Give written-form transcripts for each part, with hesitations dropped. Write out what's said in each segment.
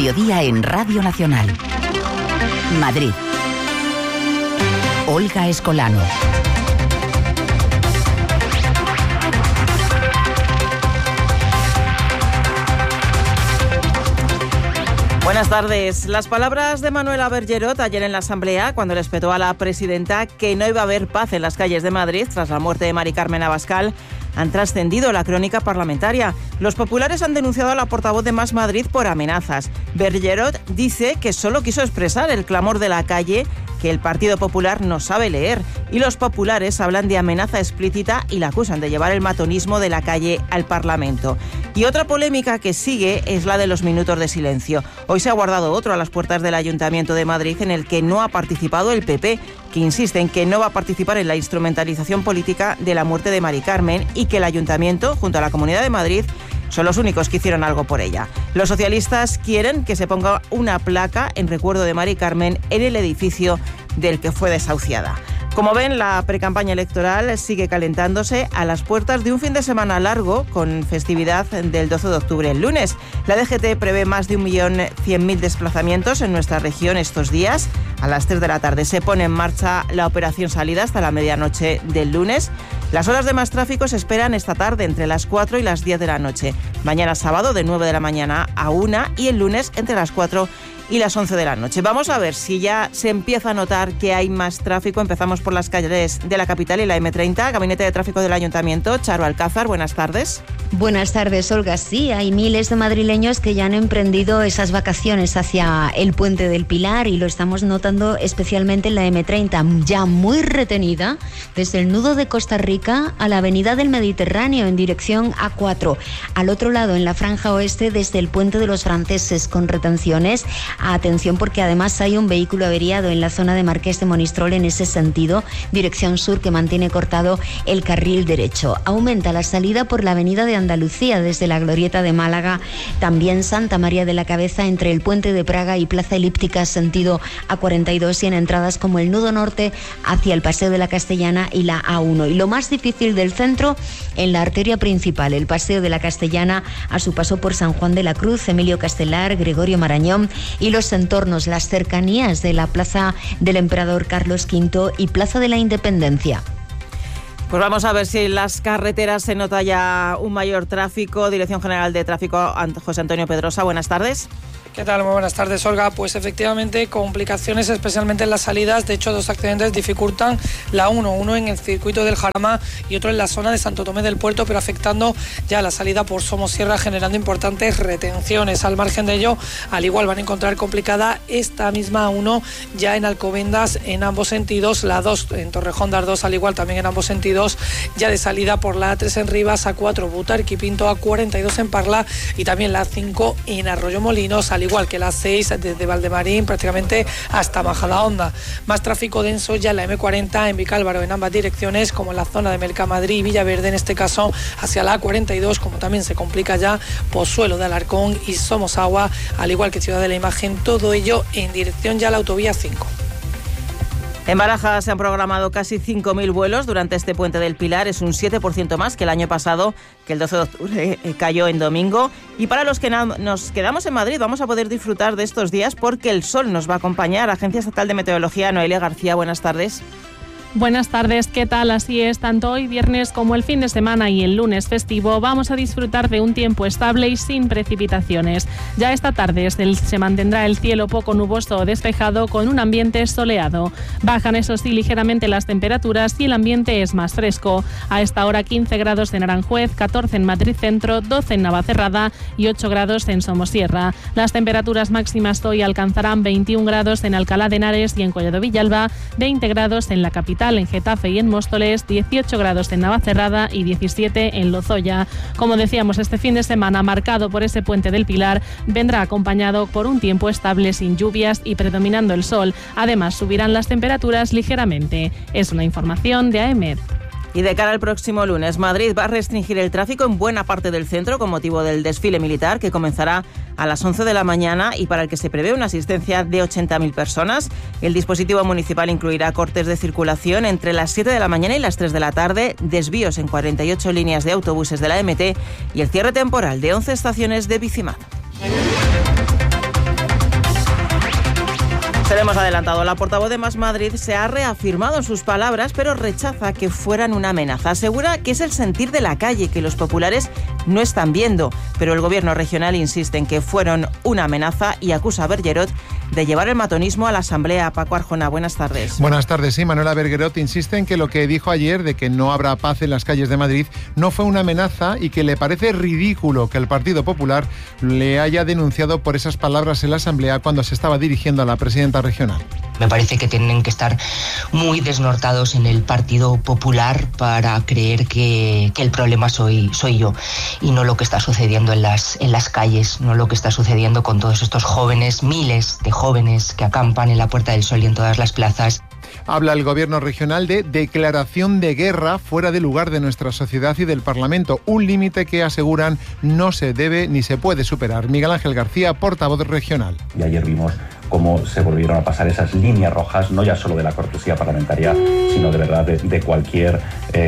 mediodía en Radio Nacional. Madrid. Olga Escolano. Buenas tardes. Las palabras de Manuela Bergerot ayer en la Asamblea, cuando le espetó a la presidenta que no iba a haber paz en las calles de Madrid tras la muerte de Mari Carmen Abascal, han trascendido la crónica parlamentaria. Los populares han denunciado a la portavoz de Más Madrid por amenazas. Bergerot dice que solo quiso expresar el clamor de la calle, que el Partido Popular no sabe leer, y los populares hablan de amenaza explícita y la acusan de llevar el matonismo de la calle al Parlamento. Y otra polémica que sigue es la de los minutos de silencio. Hoy se ha guardado otro a las puertas del Ayuntamiento de Madrid en el que no ha participado el PP, que insiste en que no va a participar en la instrumentalización política de la muerte de Mari Carmen y que el Ayuntamiento, junto a la Comunidad de Madrid, son los únicos que hicieron algo por ella. Los socialistas quieren que se ponga una placa en recuerdo de Mari Carmen en el edificio del que fue desahuciada. Como ven, la precampaña electoral sigue calentándose a las puertas de un fin de semana largo con festividad del 12 de octubre el lunes. La DGT prevé más de 1.100.000 desplazamientos en nuestra región estos días. A las 3 de la tarde se pone en marcha la operación salida hasta la medianoche del lunes. Las horas de más tráfico se esperan esta tarde entre las 4 y las 10 de la noche. Mañana sábado de 9 de la mañana a 1 y el lunes entre las 4 y las 11 de la noche. Vamos a ver si ya se empieza a notar que hay más tráfico. Empezamos por las calles de la capital y la M30. Gabinete de Tráfico del Ayuntamiento, Charo Alcázar, buenas tardes. Buenas tardes, Olga. Sí, hay miles de madrileños que ya han emprendido esas vacaciones hacia el Puente del Pilar y lo estamos notando especialmente en la M30, ya muy retenida desde el nudo de Costa Rica a la Avenida del Mediterráneo en dirección A4. Al otro lado, en la franja oeste, desde el Puente de los Franceses con retenciones. Atención, porque además hay un vehículo averiado en la zona de Marqués de Monistrol en ese sentido, dirección sur, que mantiene cortado el carril derecho. Aumenta la salida por la Avenida de Andalucía desde la Glorieta de Málaga, también Santa María de la Cabeza entre el Puente de Praga y Plaza Elíptica sentido A42 y en entradas como el nudo norte hacia el Paseo de la Castellana y la A1. Y lo más difícil del centro en la arteria principal, el Paseo de la Castellana a su paso por San Juan de la Cruz, Emilio Castelar, Gregorio Marañón y los entornos, las cercanías de la Plaza del Emperador Carlos V y Plaza de la Independencia. Pues vamos a ver si en las carreteras se nota ya un mayor tráfico. Dirección General de Tráfico, José Antonio Pedrosa, buenas tardes. ¿Qué tal? Muy buenas tardes, Olga. Pues efectivamente, complicaciones especialmente en las salidas. De hecho, 2 accidentes dificultan la 1. Uno en el circuito del Jarama y otro en la zona de Santo Tomé del Puerto, pero afectando ya la salida por Somosierra, generando importantes retenciones. Al margen de ello, al igual van a encontrar complicada esta misma 1 ya en Alcobendas en ambos sentidos. La 2 en Torrejón de Ardoz, al igual también en ambos sentidos, ya de salida por la A3 en Rivas, A4 Butarque y Pinto, A42 en Parla y también la A5 en Arroyomolinos, al igual que la 6 desde Valdemarín prácticamente hasta Majadahonda. Más tráfico denso ya en la M40 en Vicálvaro en ambas direcciones, como en la zona de Mercamadrid y Villaverde, en este caso hacia la A42, como también se complica ya Pozuelo de Alarcón y Somosagua, al igual que Ciudad de la Imagen, todo ello en dirección ya a la autovía 5. En Barajas se han programado casi 5.000 vuelos durante este Puente del Pilar. Es un 7% más que el año pasado, que el 12 de octubre cayó en domingo. Y para los que nos quedamos en Madrid vamos a poder disfrutar de estos días porque el sol nos va a acompañar. Agencia Estatal de Meteorología, Noelia García, buenas tardes. Buenas tardes, ¿qué tal? Así es, tanto hoy viernes como el fin de semana y el lunes festivo vamos a disfrutar de un tiempo estable y sin precipitaciones. Ya esta tarde se mantendrá el cielo poco nuboso o despejado con un ambiente soleado. Bajan eso sí ligeramente las temperaturas y el ambiente es más fresco. A esta hora 15 grados en Aranjuez, 14 en Madrid Centro, 12 en Navacerrada y 8 grados en Somosierra. Las temperaturas máximas hoy alcanzarán 21 grados en Alcalá de Henares y en Collado Villalba, 20 grados en la capital, en Getafe y en Móstoles, 18 grados en Navacerrada y 17 en Lozoya. Como decíamos, este fin de semana marcado por ese Puente del Pilar vendrá acompañado por un tiempo estable sin lluvias y predominando el sol. Además, subirán las temperaturas ligeramente. Es una información de AEMET. Y de cara al próximo lunes, Madrid va a restringir el tráfico en buena parte del centro con motivo del desfile militar que comenzará a las 11 de la mañana y para el que se prevé una asistencia de 80.000 personas. El dispositivo municipal incluirá cortes de circulación entre las 7 de la mañana y las 3 de la tarde, desvíos en 48 líneas de autobuses de la MT y el cierre temporal de 11 estaciones de Bicimad. Se lo hemos adelantado, la portavoz de Más Madrid se ha reafirmado en sus palabras, pero rechaza que fueran una amenaza. Asegura que es el sentir de la calle, que los populares no están viendo, pero el gobierno regional insiste en que fueron una amenaza y acusa a Bergerot de llevar el matonismo a la Asamblea. Paco Arjona, buenas tardes. Buenas tardes, sí. Manuela Bergerot insiste en que lo que dijo ayer de que no habrá paz en las calles de Madrid no fue una amenaza y que le parece ridículo que el Partido Popular le haya denunciado por esas palabras en la Asamblea cuando se estaba dirigiendo a la presidenta regional. Me parece que tienen que estar muy desnortados en el Partido Popular para creer que el problema soy yo y no lo que está sucediendo en las calles, no lo que está sucediendo con todos estos jóvenes, miles de jóvenes que acampan en la Puerta del Sol y en todas las plazas. Habla el gobierno regional de declaración de guerra fuera de lugar de nuestra sociedad y del Parlamento, un límite que aseguran no se debe ni se puede superar. Miguel Ángel García, portavoz regional. Y ayer vimos cómo se volvieron a pasar esas líneas rojas, no ya solo de la cortesía parlamentaria, sino de verdad de cualquier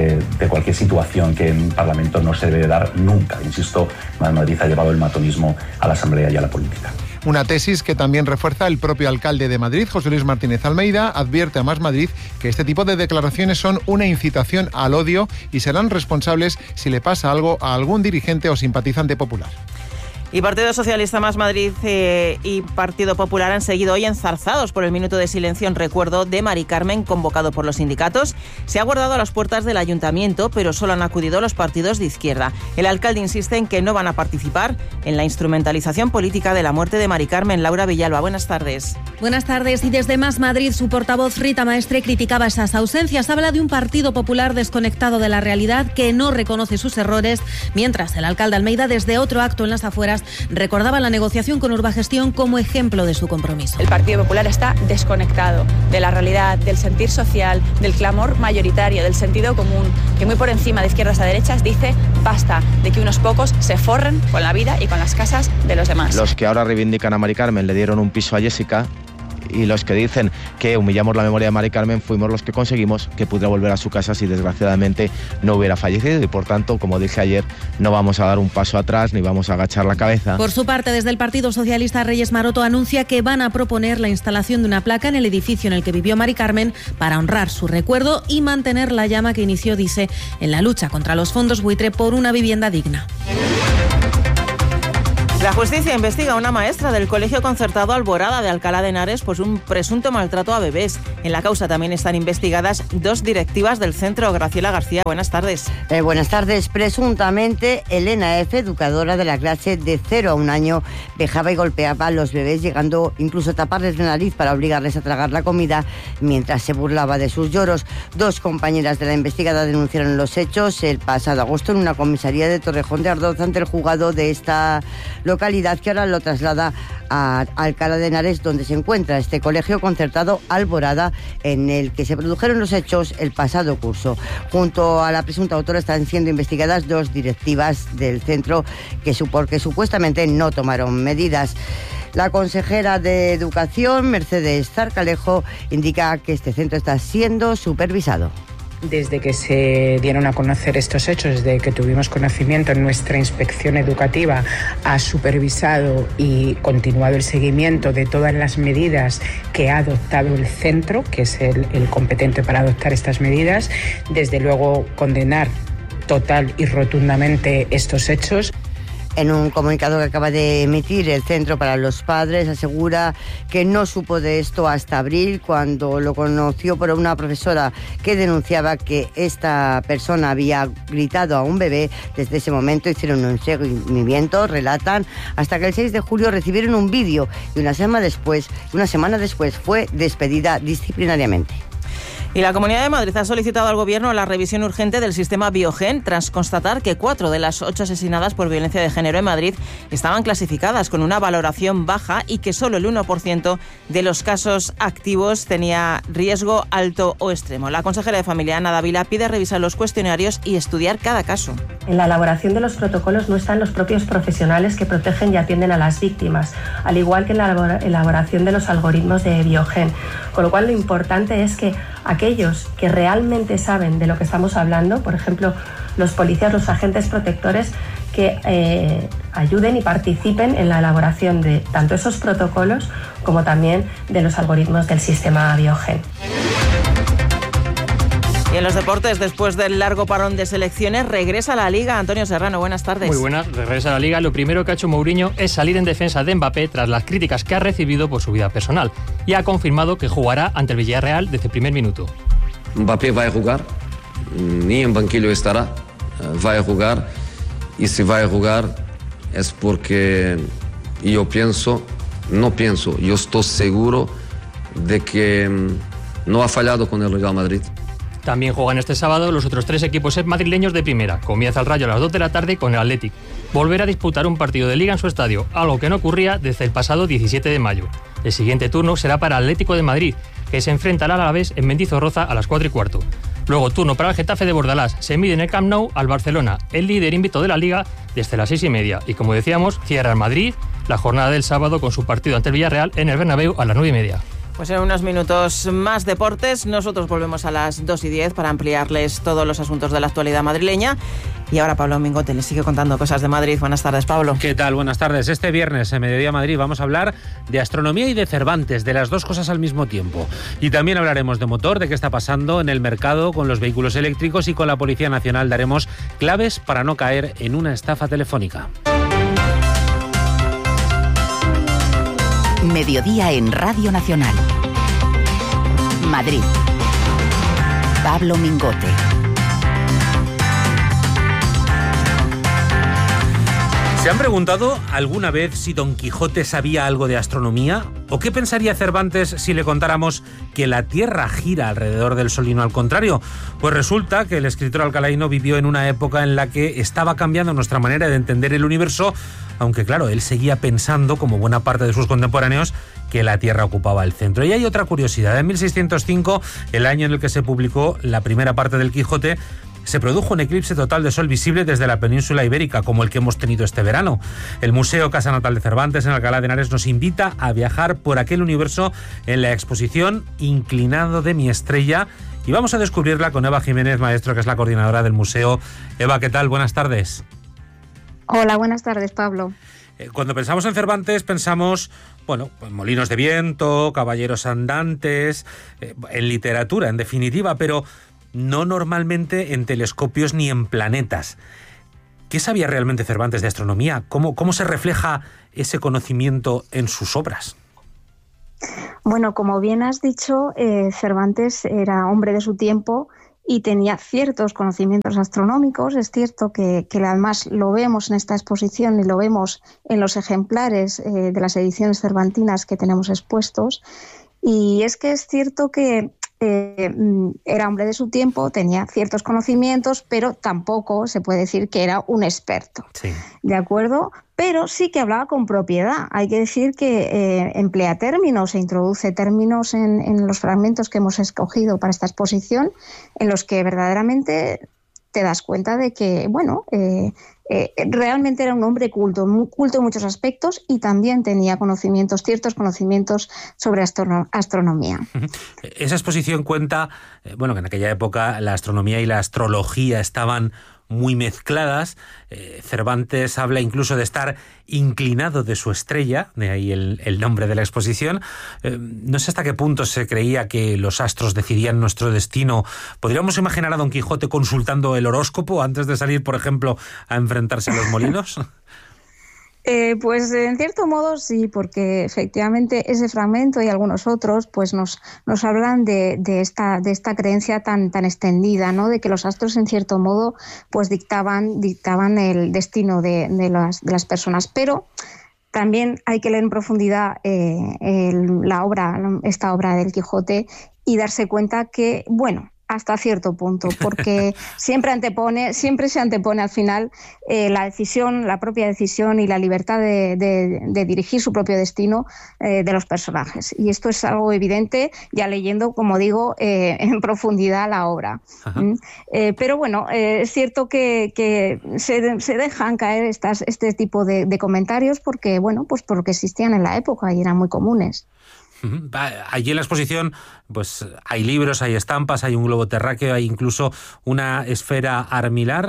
situación que en Parlamento no se debe dar nunca. Insisto, Madrid ha llevado el matonismo a la Asamblea y a la política. Una tesis que también refuerza el propio alcalde de Madrid, José Luis Martínez Almeida, advierte a Más Madrid que este tipo de declaraciones son una incitación al odio y serán responsables si le pasa algo a algún dirigente o simpatizante popular. Y Partido Socialista, Más Madrid y Partido Popular han seguido hoy enzarzados por el minuto de silencio en recuerdo de Mari Carmen, convocado por los sindicatos. Se ha guardado a las puertas del ayuntamiento, pero solo han acudido los partidos de izquierda. El alcalde insiste en que no van a participar en la instrumentalización política de la muerte de Mari Carmen. Laura Villalba, buenas tardes. Buenas tardes. Y desde Más Madrid, su portavoz Rita Maestre criticaba esas ausencias. Habla de un Partido Popular desconectado de la realidad que no reconoce sus errores, mientras el alcalde Almeida, desde otro acto en las afueras, recordaba la negociación con Urbagestión como ejemplo de su compromiso. El Partido Popular está desconectado de la realidad, del sentir social, del clamor mayoritario, del sentido común, que muy por encima de izquierdas a derechas dice basta de que unos pocos se forren con la vida y con las casas de los demás. Los que ahora reivindican a Mari Carmen le dieron un piso a Jessica, y los que dicen que humillamos la memoria de Mari Carmen fuimos los que conseguimos que pudiera volver a su casa si desgraciadamente no hubiera fallecido, y por tanto, como dije ayer, no vamos a dar un paso atrás ni vamos a agachar la cabeza. Por su parte, desde el Partido Socialista, Reyes Maroto anuncia que van a proponer la instalación de una placa en el edificio en el que vivió Mari Carmen para honrar su recuerdo y mantener la llama que inició, dice, en la lucha contra los fondos buitre por una vivienda digna. La justicia investiga a una maestra del Colegio Concertado Alborada de Alcalá de Henares por un presunto maltrato a bebés. En la causa también están investigadas 2 directivas del centro. Graciela García, buenas tardes. Buenas tardes. Presuntamente, Elena F., educadora de la clase de 0 a 1 año, vejaba y golpeaba a los bebés, llegando incluso a taparles la nariz para obligarles a tragar la comida mientras se burlaba de sus lloros. 2 compañeras de la investigada denunciaron los hechos el pasado agosto en una comisaría de Torrejón de Ardoz ante el juzgado de esta localidad, que ahora lo traslada a Alcalá de Henares, donde se encuentra este colegio concertado Alborada, en el que se produjeron los hechos el pasado curso. Junto a la presunta autora están siendo investigadas 2 directivas del centro porque supuestamente no tomaron medidas. La consejera de Educación, Mercedes Zarcalejo, indica que este centro está siendo supervisado. Desde que se dieron a conocer estos hechos, desde que tuvimos conocimiento, nuestra inspección educativa ha supervisado y continuado el seguimiento de todas las medidas que ha adoptado el centro, que es el competente para adoptar estas medidas. Desde luego, condenar total y rotundamente estos hechos. En un comunicado que acaba de emitir el Centro para los Padres, asegura que no supo de esto hasta abril, cuando lo conoció por una profesora que denunciaba que esta persona había gritado a un bebé. Desde ese momento hicieron un seguimiento, relatan, hasta que el 6 de julio recibieron un vídeo y una semana después fue despedida disciplinariamente. Y la Comunidad de Madrid ha solicitado al Gobierno la revisión urgente del sistema Biogen tras constatar que 4 de las 8 asesinadas por violencia de género en Madrid estaban clasificadas con una valoración baja y que solo el 1% de los casos activos tenía riesgo alto o extremo. La consejera de Familia, Ana Dávila, pide revisar los cuestionarios y estudiar cada caso. En la elaboración de los protocolos no están los propios profesionales que protegen y atienden a las víctimas, al igual que en la elaboración de los algoritmos de Biogen. Con lo cual, lo importante es que aquellos que realmente saben de lo que estamos hablando, por ejemplo, los policías, los agentes protectores, que ayuden y participen en la elaboración de tanto esos protocolos como también de los algoritmos del sistema Biogen. Y en los deportes, después del largo parón de selecciones, regresa a la Liga. Antonio Serrano, buenas tardes. Muy buenas, regresa a la Liga. Lo primero que ha hecho Mourinho es salir en defensa de Mbappé tras las críticas que ha recibido por su vida personal. Y ha confirmado que jugará ante el Villarreal desde el primer minuto. Mbappé va a jugar, ni en banquillo estará, va a jugar. Y si va a jugar es porque yo estoy seguro de que no ha fallado con el Real Madrid. También juegan este sábado los otros 3 equipos madrileños de primera. Comienza el Rayo a las 2 de la tarde con el Athletic. Volverá a disputar un partido de Liga en su estadio, algo que no ocurría desde el pasado 17 de mayo. El siguiente turno será para el Atlético de Madrid, que se enfrentará a la vez en Mendizorroza a las 4:15. Luego turno para el Getafe de Bordalás. Se mide en el Camp Nou al Barcelona, el líder invicto de la Liga, desde las 6:30. Y como decíamos, cierra el Madrid la jornada del sábado con su partido ante el Villarreal en el Bernabéu a las 9:30. Pues en unos minutos más deportes. Nosotros volvemos a las 2:10 para ampliarles todos los asuntos de la actualidad madrileña. Y ahora Pablo Mingote les sigue contando cosas de Madrid. Buenas tardes, Pablo. ¿Qué tal? Buenas tardes. Este viernes en Mediodía Madrid vamos a hablar de astronomía y de Cervantes, de las dos cosas al mismo tiempo. Y también hablaremos de motor, de qué está pasando en el mercado con los vehículos eléctricos, y con la Policía Nacional daremos claves para no caer en una estafa telefónica. Mediodía en Radio Nacional. Madrid. Pablo Mingote. ¿Se han preguntado alguna vez si Don Quijote sabía algo de astronomía? ¿O qué pensaría Cervantes si le contáramos que la Tierra gira alrededor del Sol y no al contrario? Pues resulta que el escritor alcalaíno vivió en una época en la que estaba cambiando nuestra manera de entender el universo, aunque claro, él seguía pensando, como buena parte de sus contemporáneos, que la Tierra ocupaba el centro. Y hay otra curiosidad. En 1605, el año en el que se publicó la primera parte del Quijote, se produjo un eclipse total de sol visible desde la península ibérica, como el que hemos tenido este verano. El Museo Casa Natal de Cervantes, en Alcalá de Henares, nos invita a viajar por aquel universo en la exposición Inclinado de mi estrella, y vamos a descubrirla con Eva Jiménez Maestro, que es la coordinadora del museo. Eva, ¿qué tal? Buenas tardes. Hola, buenas tardes, Pablo. Cuando pensamos en Cervantes pensamos, bueno, en molinos de viento, caballeros andantes, en literatura, en definitiva, pero no normalmente en telescopios ni en planetas. ¿Qué sabía realmente Cervantes de astronomía? ¿Cómo se refleja ese conocimiento en sus obras? Bueno, como bien has dicho, Cervantes era hombre de su tiempo y tenía ciertos conocimientos astronómicos. Es cierto que además lo vemos en esta exposición y lo vemos en los ejemplares de las ediciones cervantinas que tenemos expuestos. Y es que es cierto que era hombre de su tiempo, tenía ciertos conocimientos, pero tampoco se puede decir que era un experto. Sí. ¿De acuerdo? Pero sí que hablaba con propiedad. Hay que decir que emplea términos e introduce términos en los fragmentos que hemos escogido para esta exposición, en los que verdaderamente te das cuenta de que, bueno, realmente era un hombre culto en muchos aspectos, y también tenía ciertos conocimientos sobre astronomía. Esa exposición cuenta, bueno, que en aquella época la astronomía y la astrología estaban muy mezcladas. Cervantes habla incluso de estar inclinado de su estrella, de ahí el nombre de la exposición. No sé hasta qué punto se creía que los astros decidían nuestro destino. ¿Podríamos imaginar a Don Quijote consultando el horóscopo antes de salir, por ejemplo, a enfrentarse a los molinos? Pues en cierto modo sí, porque efectivamente ese fragmento y algunos otros pues nos hablan de esta creencia tan extendida, ¿no? De que los astros en cierto modo pues dictaban el destino de las personas. Pero también hay que leer en profundidad esta obra del Quijote, y darse cuenta que, bueno, hasta cierto punto, porque siempre se antepone al final la propia decisión y la libertad de dirigir su propio destino de los personajes. Y esto es algo evidente ya leyendo, como digo, en profundidad la obra. Pero bueno, es cierto que se dejan caer este tipo de comentarios porque, bueno, pues porque existían en la época y eran muy comunes. Allí en la exposición pues hay libros, hay estampas, hay un globo terráqueo, hay incluso una esfera armilar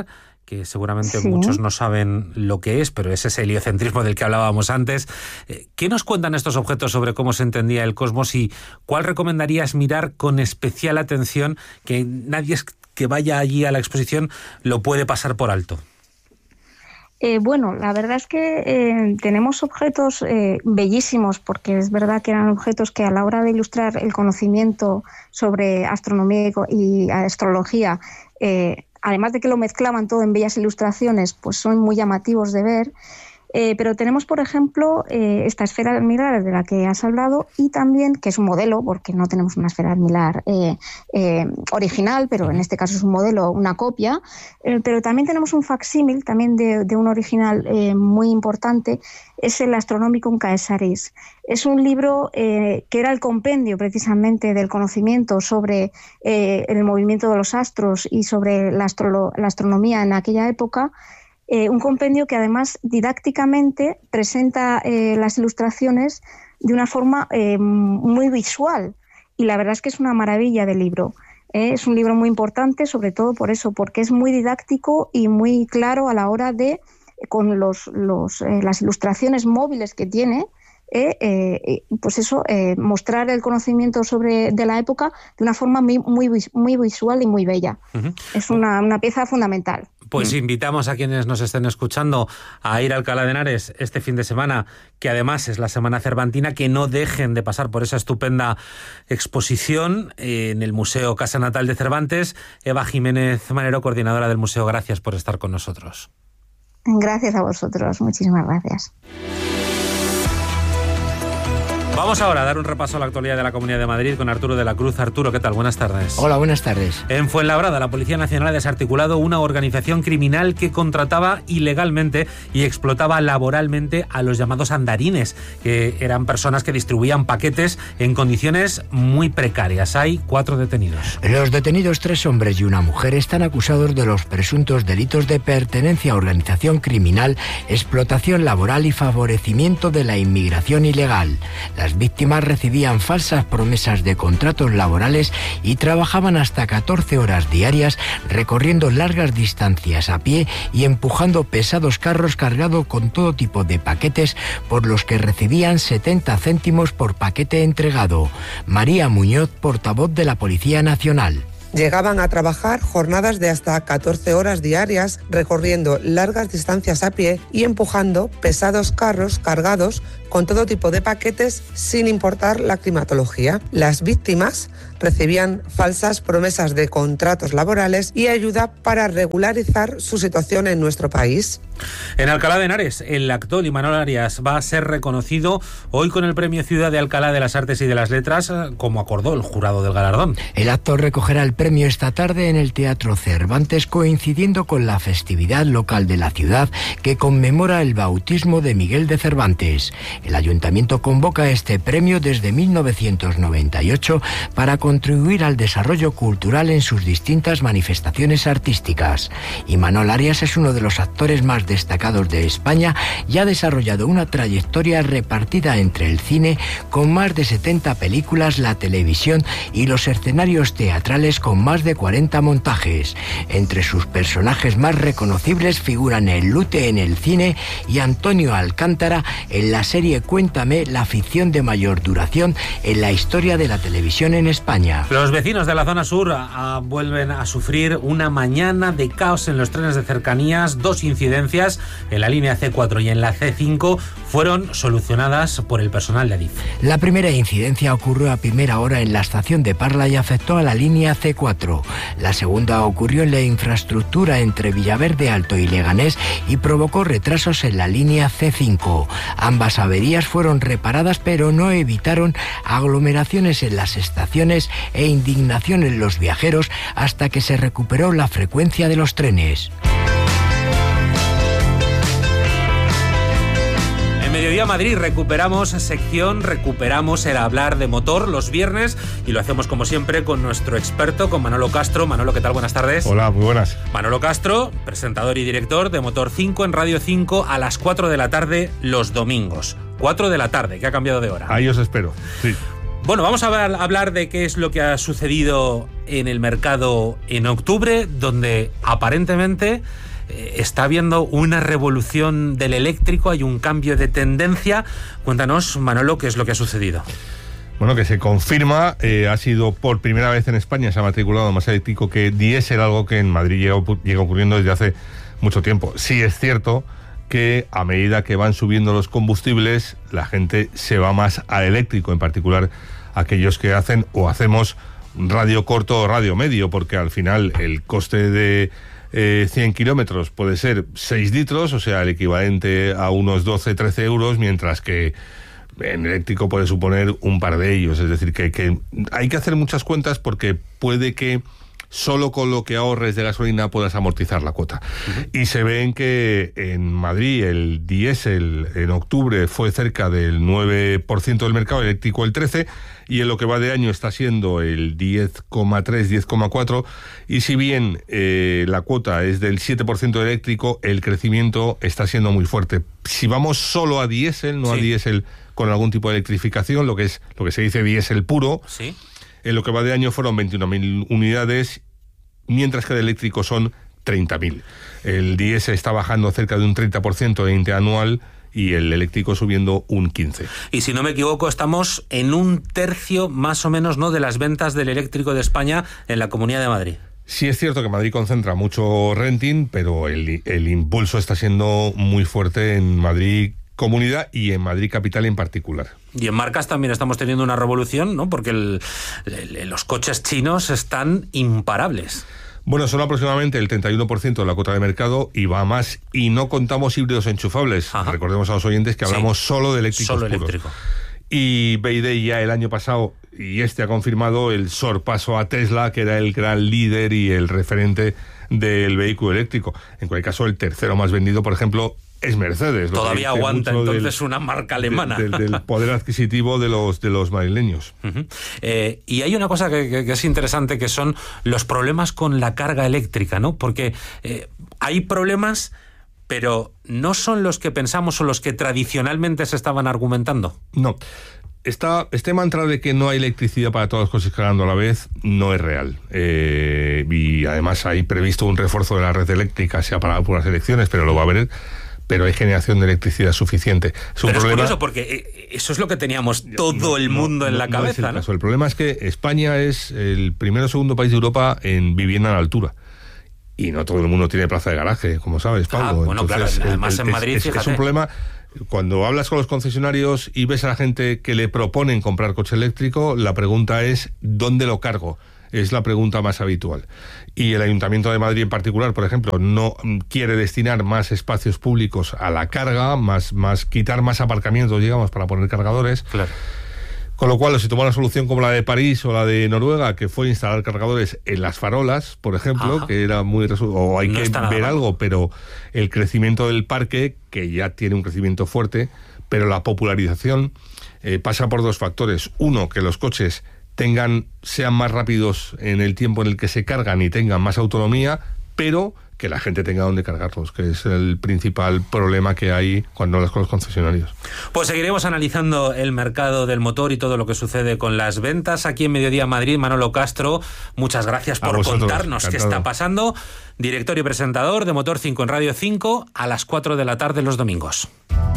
que seguramente Sí. muchos no saben lo que es, pero es ese heliocentrismo del que hablábamos antes. ¿Qué nos cuentan estos objetos sobre cómo se entendía el cosmos y cuál recomendarías mirar con especial atención, que nadie que vaya allí a la exposición lo puede pasar por alto? Bueno, la verdad es que tenemos objetos bellísimos, porque es verdad que eran objetos que a la hora de ilustrar el conocimiento sobre astronomía y astrología, además de que lo mezclaban todo en bellas ilustraciones, pues son muy llamativos de ver. Pero tenemos, por ejemplo, esta esfera almilar de la que has hablado, y también, que es un modelo, porque no tenemos una esfera almilar original, pero en este caso es un modelo, una copia, pero también tenemos un facsímil también de un original muy importante, es el Astronomicum Caesaris. Es un libro que era el compendio precisamente del conocimiento sobre el movimiento de los astros y sobre la astronomía en aquella época. Un compendio que además didácticamente presenta las ilustraciones de una forma muy visual, y la verdad es que es una maravilla de libro. Es un libro muy importante, sobre todo por eso, porque es muy didáctico y muy claro a la hora de, con las ilustraciones móviles que tiene, pues eso, mostrar el conocimiento de la época de una forma muy visual y muy bella. Uh-huh. Es una pieza fundamental. Pues invitamos a quienes nos estén escuchando a ir a Alcalá de Henares este fin de semana, que además es la Semana Cervantina, que no dejen de pasar por esa estupenda exposición en el Museo Casa Natal de Cervantes. Eva Jiménez Manero, coordinadora del museo, gracias por estar con nosotros. Gracias a vosotros, muchísimas gracias. Vamos ahora a dar un repaso a la actualidad de la Comunidad de Madrid con Arturo de la Cruz. Arturo, ¿qué tal? Buenas tardes. Hola, buenas tardes. En Fuenlabrada, la Policía Nacional ha desarticulado una organización criminal que contrataba ilegalmente y explotaba laboralmente a los llamados andarines, que eran personas que distribuían paquetes en condiciones muy precarias. Hay 4 detenidos. Los detenidos, 3 hombres y una mujer, están acusados de los presuntos delitos de pertenencia a organización criminal, explotación laboral y favorecimiento de la inmigración ilegal. Las víctimas recibían falsas promesas de contratos laborales y trabajaban hasta 14 horas diarias, recorriendo largas distancias a pie y empujando pesados carros cargados con todo tipo de paquetes, por los que recibían 70 céntimos por paquete entregado. María Muñoz, portavoz de la Policía Nacional. Llegaban a trabajar jornadas de hasta 14 horas diarias, recorriendo largas distancias a pie y empujando pesados carros cargados con todo tipo de paquetes, sin importar la climatología. Las víctimas recibían falsas promesas de contratos laborales y ayuda para regularizar su situación en nuestro país. En Alcalá de Henares, el actor Imanol Arias va a ser reconocido hoy con el Premio Ciudad de Alcalá de las Artes y de las Letras, como acordó el jurado del galardón. El actor recogerá el premio esta tarde en el Teatro Cervantes, coincidiendo con la festividad local de la ciudad que conmemora el bautismo de Miguel de Cervantes. El Ayuntamiento convoca este premio desde 1998 para contribuir al desarrollo cultural en sus distintas manifestaciones artísticas. Imanol Arias es uno de los actores más destacados de España y ha desarrollado una trayectoria repartida entre el cine, con más de 70 películas, la televisión y los escenarios teatrales, con más de 40 montajes. Entre sus personajes más reconocibles figuran el Lute en el cine y Antonio Alcántara en la serie Cuéntame, la ficción de mayor duración en la historia de la televisión en España. Los vecinos de la zona sur vuelven a sufrir una mañana de caos en los trenes de cercanías. 2 incidencias en la línea C4 y en la C5 fueron solucionadas por el personal de Adif. La primera incidencia ocurrió a primera hora en la estación de Parla y afectó a la línea C4. La segunda ocurrió en la infraestructura entre Villaverde Alto y Leganés y provocó retrasos en la línea C5. Ambas averías fueron reparadas, pero no evitaron aglomeraciones en las estaciones e indignación en los viajeros hasta que se recuperó la frecuencia de los trenes. En Mediodía Madrid recuperamos el hablar de motor los viernes, y lo hacemos como siempre con nuestro experto, con Manolo Castro. Manolo, ¿qué tal? Buenas tardes. Hola, muy buenas. Manolo Castro, presentador y director de Motor 5 en Radio 5 a las 4 de la tarde los domingos. 4 de la tarde, que ha cambiado de hora. Ahí os espero, sí. Bueno, vamos a hablar de qué es lo que ha sucedido en el mercado en octubre, donde aparentemente ¿Está habiendo una revolución del eléctrico? ¿Hay un cambio de tendencia? Cuéntanos, Manolo, qué es lo que ha sucedido. Bueno, que se confirma, ha sido por primera vez en España, se ha matriculado más eléctrico que diésel, algo que en Madrid llega ocurriendo desde hace mucho tiempo. Sí es cierto que a medida que van subiendo los combustibles, la gente se va más al eléctrico, en particular aquellos que hacen o hacemos radio corto o radio medio, porque al final el coste de 100 kilómetros puede ser 6 litros, o sea, el equivalente a unos 12-13 euros, mientras que en eléctrico puede suponer un par de ellos. Es decir, que hay que hacer muchas cuentas porque puede que solo con lo que ahorres de gasolina puedas amortizar la cuota. Y se ven que en Madrid el diésel en octubre fue cerca del 9% del mercado, eléctrico el 13%, y en lo que va de año está siendo el 10,3, 10,4%, y si bien la cuota es del 7% eléctrico, el crecimiento está siendo muy fuerte. Si vamos solo a diésel, no a diésel con algún tipo de electrificación, lo que se dice diésel puro, ¿sí? En lo que va de año fueron 21.000 unidades, mientras que de eléctrico son 30.000. El diésel está bajando cerca de un 30% de interanual y el eléctrico subiendo un 15%. Y si no me equivoco, estamos en un tercio más o menos, ¿no?, de las ventas del eléctrico de España en la Comunidad de Madrid. Sí es cierto que Madrid concentra mucho renting, pero el impulso está siendo muy fuerte en Madrid Comunidad y en Madrid Capital en particular. Y en marcas también estamos teniendo una revolución, ¿no?, porque los coches chinos están imparables. Bueno, son aproximadamente el 31% de la cuota de mercado y va más, y no contamos híbridos enchufables. Ajá. Recordemos a los oyentes que hablamos solo de eléctricos puros. Eléctrico. Y BYD ya el año pasado, y ha confirmado el sorpaso a Tesla, que era el gran líder y el referente del vehículo eléctrico. En cualquier caso, el tercero más vendido, por ejemplo, es Mercedes. Todavía aguanta entonces una marca alemana. Del poder adquisitivo de los madrileños. Y hay una cosa que es interesante, que son los problemas con la carga eléctrica, ¿no? Porque hay problemas, pero no son los que pensamos o los que tradicionalmente se estaban argumentando. No. Este mantra de que no hay electricidad para todas las cosas cargando a la vez no es real. Y además hay previsto un refuerzo de la red eléctrica, sea para algunas elecciones, pero lo va a haber. Pero hay generación de electricidad suficiente. Es curioso porque eso es lo que teníamos todo el mundo en la cabeza. No es el caso. El problema es que España es el primero o segundo país de Europa en vivienda en altura. Y no todo el mundo tiene plaza de garaje, como sabes, Pablo. Bueno, entonces, claro, además en Madrid, es un problema. Cuando hablas con los concesionarios y ves a la gente que le proponen comprar coche eléctrico, la pregunta es ¿dónde lo cargo? Es la pregunta más habitual. Y el Ayuntamiento de Madrid en particular, por ejemplo, no quiere destinar más espacios públicos a la carga, quitar más aparcamientos, digamos, para poner cargadores. Claro. Con lo cual, si toma una solución como la de París o la de Noruega, que fue instalar cargadores en las farolas, por ejemplo, que era o hay que ver algo, pero el crecimiento del parque, que ya tiene un crecimiento fuerte, pero la popularización pasa por dos factores. Uno, que los coches sean más rápidos en el tiempo en el que se cargan y tengan más autonomía, pero que la gente tenga donde cargarlos, que es el principal problema que hay cuando hablas con los concesionarios. Pues seguiremos analizando el mercado del motor y todo lo que sucede con las ventas aquí en Mediodía Madrid. Manolo Castro, muchas gracias por contarnos qué está pasando. Director y presentador de Motor 5 en Radio 5 a las 4 de la tarde los domingos.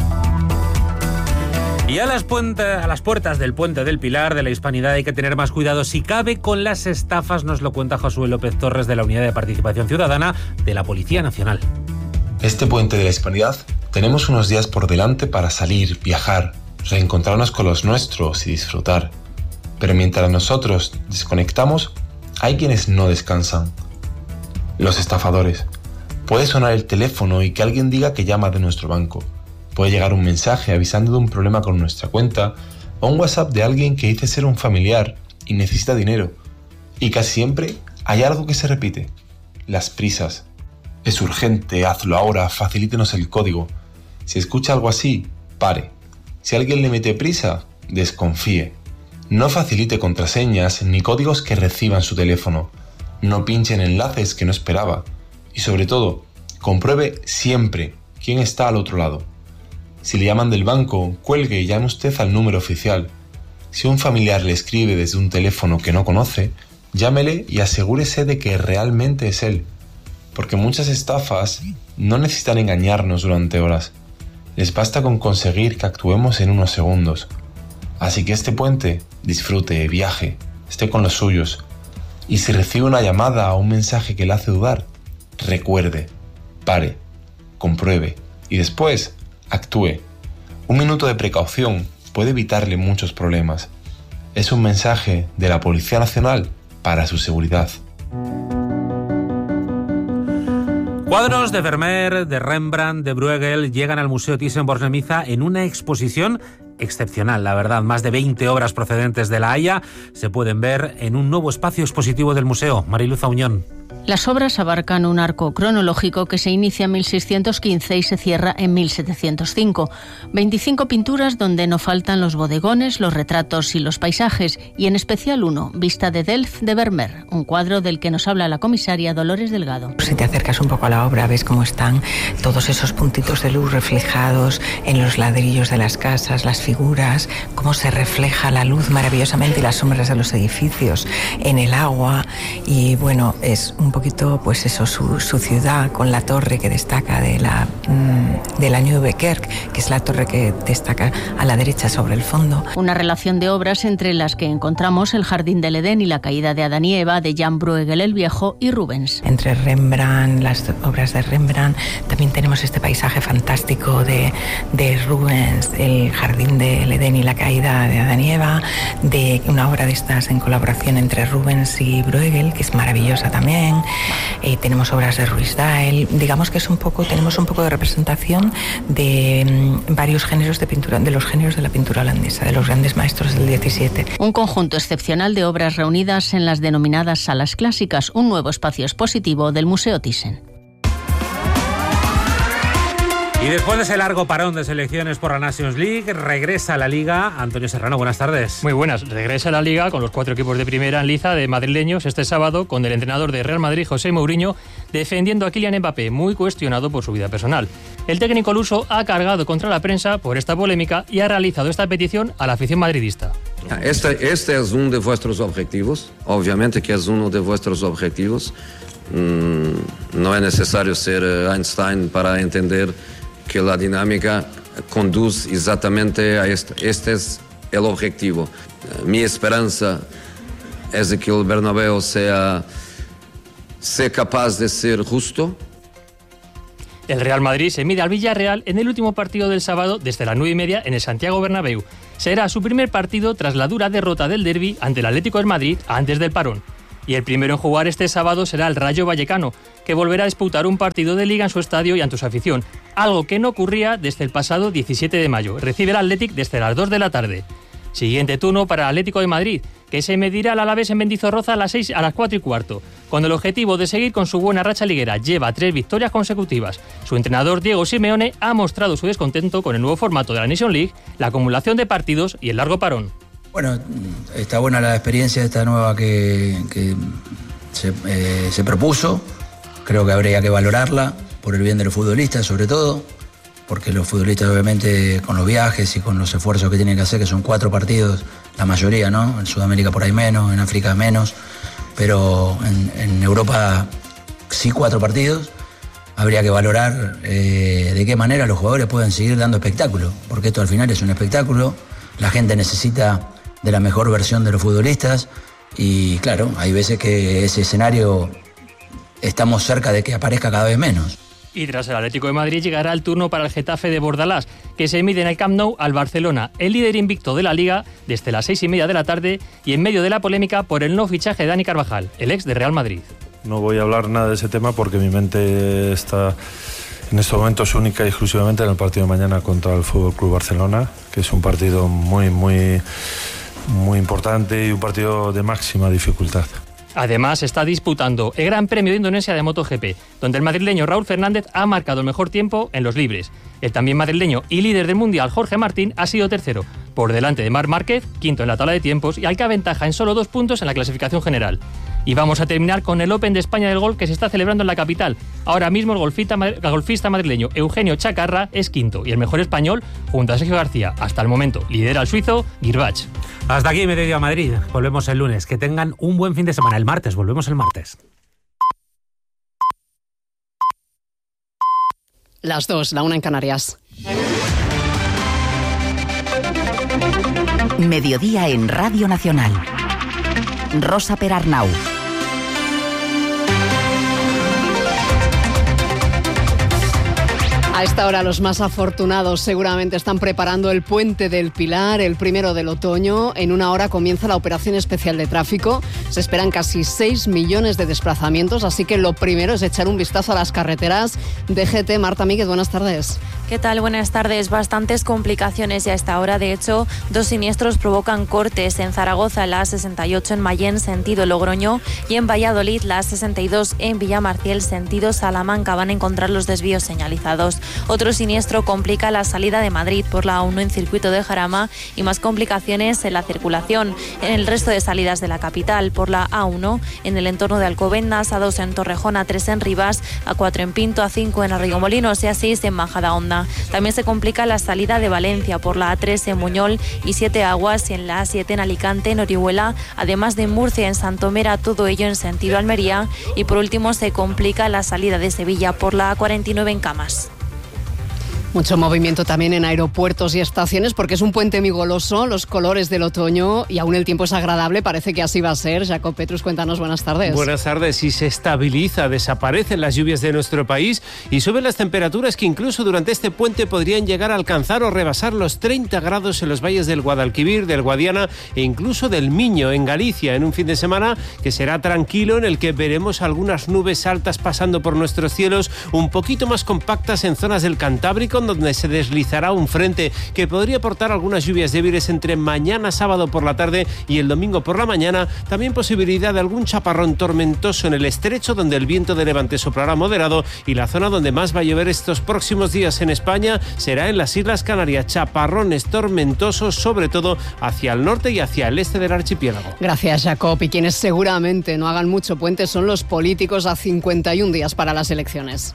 Y a las puertas del Puente del Pilar de la Hispanidad hay que tener más cuidado si cabe con las estafas, nos lo cuenta Josué López Torres de la Unidad de Participación Ciudadana de la Policía Nacional. Este Puente de la Hispanidad tenemos unos días por delante para salir, viajar, reencontrarnos con los nuestros y disfrutar. Pero mientras nosotros desconectamos, hay quienes no descansan. Los estafadores. Puede sonar el teléfono y que alguien diga que llama de nuestro banco. Puede llegar un mensaje avisando de un problema con nuestra cuenta o un WhatsApp de alguien que dice ser un familiar y necesita dinero. Y casi siempre hay algo que se repite: las prisas. Es urgente, hazlo ahora, facilítenos el código. Si escucha algo así, pare. Si alguien le mete prisa, desconfíe. No facilite contraseñas ni códigos que reciban su teléfono. No pinche en enlaces que no esperaba. Y sobre todo, compruebe siempre quién está al otro lado. Si le llaman del banco, cuelgue y llame usted al número oficial. Si un familiar le escribe desde un teléfono que no conoce, llámele y asegúrese de que realmente es él. porque muchas estafas no necesitan engañarnos durante horas. Les basta con conseguir que actuemos en unos segundos. Así que este puente, disfrute, viaje, esté con los suyos. Y si recibe una llamada o un mensaje que le hace dudar, recuerde, pare, compruebe y después actúe. Un minuto de precaución puede evitarle muchos problemas. Es un mensaje de la Policía Nacional para su seguridad. Cuadros de Vermeer, de Rembrandt, de Bruegel llegan al Museo Thyssen-Bornemisza en una exposición excepcional, la verdad. Más de 20 obras procedentes de La Haya se pueden ver en un nuevo espacio expositivo del museo. Mariluz Auñón. Las obras abarcan un arco cronológico que se inicia en 1615 y se cierra en 1705. 25 pinturas donde no faltan los bodegones, los retratos y los paisajes, y en especial uno, Vista de Delft de Vermeer, un cuadro del que nos habla la comisaria Dolores Delgado. Si te acercas un poco a la obra, ves cómo están todos esos puntitos de luz reflejados en los ladrillos de las casas, las figuras, cómo se refleja la luz maravillosamente y las sombras de los edificios en el agua, y bueno, es un poquito pues eso, su ciudad, con la torre que destaca de la Nieuwe Kerk, que es la torre que destaca a la derecha sobre el fondo. Una relación de obras entre las que encontramos el Jardín del Edén y la Caída de Adán y Eva de Jan Bruegel el Viejo y Rubens. Entre Rembrandt, las obras de Rembrandt, también tenemos este paisaje fantástico de Rubens, el Jardín del Edén y la Caída de Adán y Eva, de una obra de estas en colaboración entre Rubens y Bruegel, que es maravillosa también. Tenemos obras de Ruysdael. Digamos que tenemos un poco de representación de varios géneros de pintura, de los géneros de la pintura holandesa, de los grandes maestros del 17. Un conjunto excepcional de obras reunidas en las denominadas salas clásicas, un nuevo espacio expositivo del Museo Thyssen. Y después de ese largo parón de selecciones por la Nations League, regresa a la Liga. Antonio Serrano, buenas tardes. Muy buenas. Regresa a la Liga con los 4 equipos de primera en liza de madrileños este sábado, con el entrenador de Real Madrid, José Mourinho, defendiendo a Kylian Mbappé, muy cuestionado por su vida personal. El técnico luso ha cargado contra la prensa por esta polémica y ha realizado esta petición a la afición madridista. Este es uno de vuestros objetivos, obviamente que es uno de vuestros objetivos. No es necesario ser Einstein para entender que la dinámica conduce exactamente a esto. Este es el objetivo. Mi esperanza es de que el Bernabéu sea capaz de ser justo. El Real Madrid se mide al Villarreal en el último partido del sábado desde las 9:30 en el Santiago Bernabéu. Será su primer partido tras la dura derrota del derbi ante el Atlético de Madrid antes del parón. Y el primero en jugar este sábado será el Rayo Vallecano, que volverá a disputar un partido de Liga en su estadio y ante su afición, algo que no ocurría desde el pasado 17 de mayo. Recibe el Athletic desde las 2 de la tarde. Siguiente turno para el Atlético de Madrid, que se medirá al Alavés en Mendizorroza a las 4:15, con el objetivo de seguir con su buena racha liguera. Lleva 3 victorias consecutivas. Su entrenador Diego Simeone ha mostrado su descontento con el nuevo formato de la Nations League, la acumulación de partidos y el largo parón. Bueno, está buena la experiencia esta nueva que se propuso. Creo que habría que valorarla por el bien de los futbolistas, sobre todo, porque los futbolistas obviamente con los viajes y con los esfuerzos que tienen que hacer, que son 4 partidos, la mayoría, ¿no? En Sudamérica por ahí menos, en África menos, pero en Europa sí 4 partidos. Habría que valorar de qué manera los jugadores pueden seguir dando espectáculo, porque esto al final es un espectáculo. La gente necesita de la mejor versión de los futbolistas y claro, hay veces que ese escenario estamos cerca de que aparezca cada vez menos. Y tras el Atlético de Madrid llegará el turno para el Getafe de Bordalás, que se mide en el Camp Nou al Barcelona, el líder invicto de la Liga, desde las 6:30 de la tarde y en medio de la polémica por el no fichaje de Dani Carvajal, el ex de Real Madrid. No voy a hablar nada de ese tema porque mi mente está en estos momentos única y exclusivamente en el partido de mañana contra el Fútbol Club Barcelona, que es un partido muy importante y un partido de máxima dificultad. Además, está disputando el Gran Premio de Indonesia de MotoGP, donde el madrileño Raúl Fernández ha marcado el mejor tiempo en los libres. El también madrileño y líder del Mundial Jorge Martín ha sido tercero, por delante de Marc Márquez, quinto en la tabla de tiempos y al que aventaja en solo 2 puntos en la clasificación general. Y vamos a terminar con el Open de España del golf que se está celebrando en la capital. Ahora mismo el golfista madrileño Eugenio Chacarra es quinto y el mejor español, junto a Sergio García, hasta el momento lidera el suizo Girbach. Hasta aquí Mediodía Madrid. Volvemos el lunes. Que tengan un buen fin de semana. El martes, volvemos el martes. Las 2, la 1 en Canarias. Mediodía en Radio Nacional. Rosa Perarnau. A esta hora los más afortunados seguramente están preparando el Puente del Pilar, el primero del otoño. En una hora comienza la operación especial de tráfico. Se esperan casi 6 millones de desplazamientos, así que lo primero es echar un vistazo a las carreteras. DGT, Marta Míguez, buenas tardes. ¿Qué tal? Buenas tardes. Bastantes complicaciones ya a esta hora. De hecho, 2 siniestros provocan cortes en Zaragoza, la A68 en Mayén, sentido Logroño, y en Valladolid, la A62 en Villamarciel, sentido Salamanca. Van a encontrar los desvíos señalizados. Otro siniestro complica la salida de Madrid por la A1 en circuito de Jarama y más complicaciones en la circulación en el resto de salidas de la capital, por la A1 en el entorno de Alcobendas, A2 en Torrejón, A3 en Rivas, A4 en Pinto, A5 en Arrigomolinos y A6 en Majadahonda. También se complica la salida de Valencia por la A3 en Muñol y 7 Aguas, y en la A7 en Alicante, en Orihuela, además de Murcia, en Santomera, todo ello en sentido Almería. Y por último se complica la salida de Sevilla por la A49 en Camas. Mucho movimiento también en aeropuertos y estaciones porque es un puente muy goloso, los colores del otoño y aún el tiempo es agradable, parece que así va a ser. Jacob Petrus, cuéntanos, buenas tardes. Buenas tardes. Y se estabiliza, desaparecen las lluvias de nuestro país y suben las temperaturas que incluso durante este puente podrían llegar a alcanzar o rebasar los 30 grados en los valles del Guadalquivir, del Guadiana e incluso del Miño en Galicia, en un fin de semana que será tranquilo, en el que veremos algunas nubes altas pasando por nuestros cielos, un poquito más compactas en zonas del Cantábrico, donde se deslizará un frente que podría aportar algunas lluvias débiles entre mañana sábado por la tarde y el domingo por la mañana. También posibilidad de algún chaparrón tormentoso en el estrecho, donde el viento de levante soplará moderado, y la zona donde más va a llover estos próximos días en España será en las Islas Canarias. Chaparrones tormentosos, sobre todo hacia el norte y hacia el este del archipiélago. Gracias, Jacob. Y quienes seguramente no hagan mucho puente son los políticos a 51 días para las elecciones.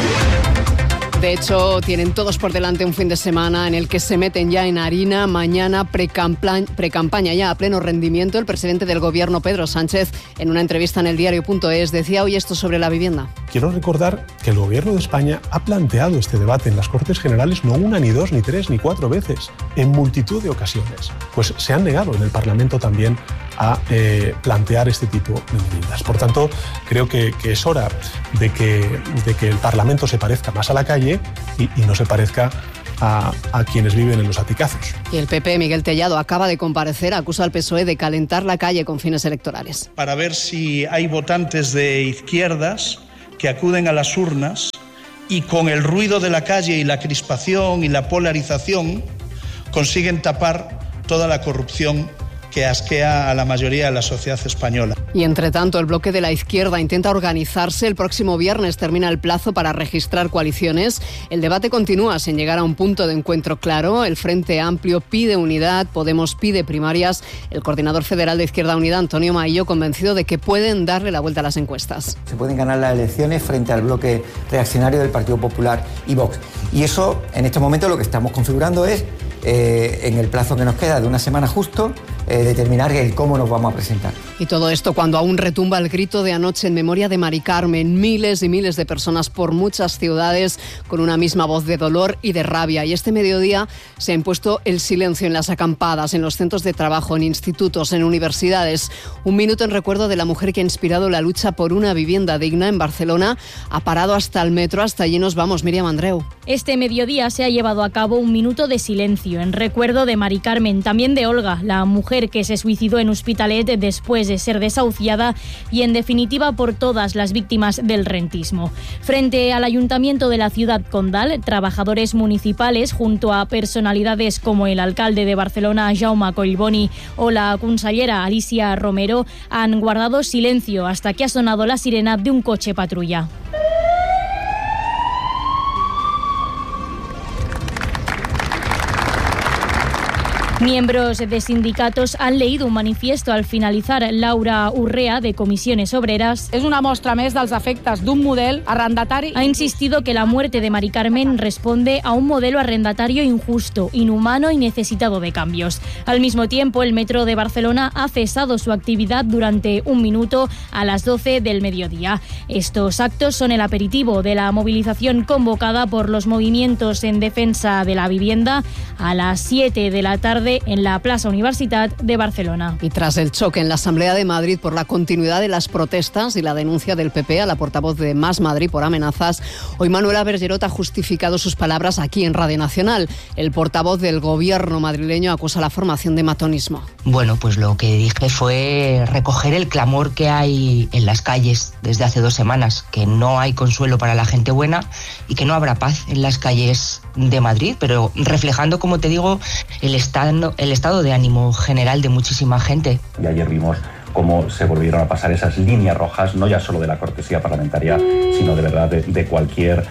De hecho, tienen todos por delante un fin de semana en el que se meten ya en harina. Mañana precampaña ya a pleno rendimiento. El presidente del gobierno, Pedro Sánchez, en una entrevista en el diario.es, decía hoy esto sobre la vivienda. Quiero recordar que el gobierno de España ha planteado este debate en las Cortes Generales no una, ni dos, ni tres, ni cuatro veces, en multitud de ocasiones. Pues se han negado en el Parlamento también a plantear este tipo de medidas. Por tanto, creo que es hora de que el Parlamento se parezca más a la calle y no se parezca a quienes viven en los aticazos. Y el PP, Miguel Tellado, acaba de comparecer, acusa al PSOE de calentar la calle con fines electorales. Para ver si hay votantes de izquierdas que acuden a las urnas y con el ruido de la calle y la crispación y la polarización consiguen tapar toda la corrupción que asquea a la mayoría de la sociedad española. Y entre tanto, el bloque de la izquierda intenta organizarse. El próximo viernes termina el plazo para registrar coaliciones. El debate continúa sin llegar a un punto de encuentro claro. El Frente Amplio pide unidad, Podemos pide primarias. El coordinador federal de Izquierda Unida, Antonio Maillo, convencido de que pueden darle la vuelta a las encuestas. Se pueden ganar las elecciones frente al bloque reaccionario del Partido Popular y Vox. Y eso, en este momento, lo que estamos configurando es, en el plazo que nos queda de una semana justo, determinar el cómo nos vamos a presentar. Y todo esto cuando aún retumba el grito de anoche en memoria de Mari Carmen. Miles y miles de personas por muchas ciudades con una misma voz de dolor y de rabia. Y este mediodía se ha impuesto el silencio en las acampadas, en los centros de trabajo, en institutos, en universidades. Un minuto en recuerdo de la mujer que ha inspirado la lucha por una vivienda digna en Barcelona. Ha parado hasta el metro, hasta allí nos vamos. Miriam Andreu. Este mediodía se ha llevado a cabo un minuto de silencio en recuerdo de Mari Carmen, también de Olga, la mujer que se suicidó en Hospitalet después de ser desahuciada, y en definitiva por todas las víctimas del rentismo. Frente al Ayuntamiento de la ciudad condal, trabajadores municipales junto a personalidades como el alcalde de Barcelona, Jaume Collboni, o la consellera Alicia Romero han guardado silencio hasta que ha sonado la sirena de un coche patrulla. Miembros de sindicatos han leído un manifiesto al finalizar. Laura Urrea, de Comisiones Obreras, és una mostra més dels efectes d'un model arrendatari. Ha insistido que la muerte de Mari Carmen responde a un modelo arrendatario injusto, inhumano y necesitado de cambios. Al mismo tiempo, el Metro de Barcelona ha cesado su actividad durante un minuto a las 12 del mediodía. Estos actos son el aperitivo de la movilización convocada por los movimientos en defensa de la vivienda a las 7 de la tarde en la Plaza Universitat de Barcelona. Y tras el choque en la Asamblea de Madrid por la continuidad de las protestas y la denuncia del PP a la portavoz de Más Madrid por amenazas, hoy Manuela Bergerot ha justificado sus palabras aquí en Radio Nacional. El portavoz del gobierno madrileño acusa la formación de matonismo. Bueno, pues lo que dije fue recoger el clamor que hay en las calles desde hace 2 semanas, que no hay consuelo para la gente buena y que no habrá paz en las calles de Madrid, pero reflejando, como te digo, el estado de ánimo general de muchísima gente. Y ayer vimos cómo se volvieron a pasar esas líneas rojas, no ya solo de la cortesía parlamentaria, sino de verdad de cualquier